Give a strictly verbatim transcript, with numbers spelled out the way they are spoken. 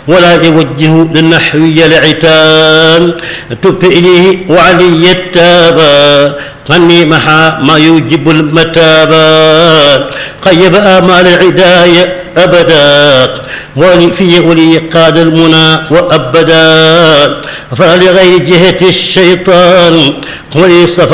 ولا يوجه للنحوي العتاب تبت إليه وعلي التابا قني محا ما يوجب المتابا خيب آمال العداية أبدا ولي في ولي قاد المنى وأبدا فلغير جهة الشيطان ولي صفى